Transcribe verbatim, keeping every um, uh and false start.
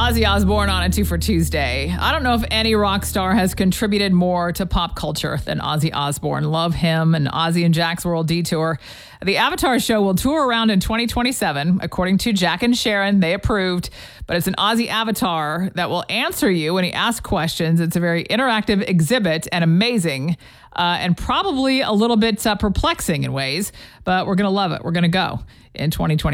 Ozzy Osbourne on a two for Tuesday. I don't know if any rock star has contributed more to pop culture than Ozzy Osbourne. Love him and Ozzy and Jack's World Detour. The Avatar show will tour around in twenty twenty-seven. According to Jack and Sharon, they approved. But it's an Ozzy avatar that will answer you when he asks questions. It's a very interactive exhibit and amazing uh, and probably a little bit uh, perplexing in ways. But we're going to love it. We're going to go in twenty twenty.